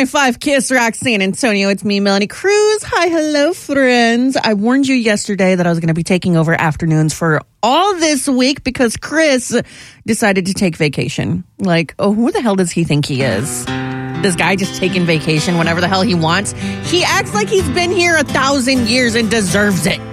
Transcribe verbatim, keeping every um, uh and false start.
nine five Kiss Rock San Antonio. It's me, Melanie Cruz. Hi, hello, friends. I warned you yesterday that I was going to be taking over afternoons for all this week because Chris decided to take vacation. Like, oh, who the hell does he think he is? This guy just taking vacation whenever the hell he wants. He acts like he's been here a thousand years and deserves it.